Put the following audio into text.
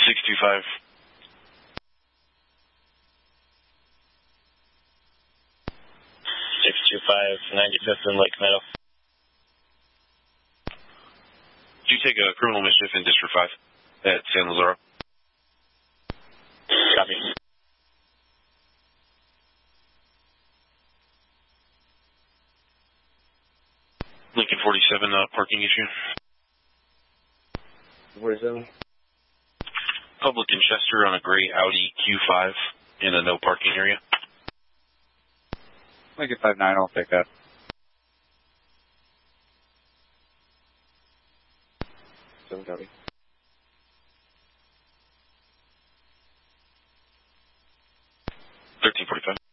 625. in Lake Meadow. Do you take a criminal mischief in District 5 at San Lazaro? Copy. Lincoln 47, parking issue. 47. Public in Chester on a gray Audi Q5 in a no parking area. Lincoln 59, I'll take that. Copy. 1345.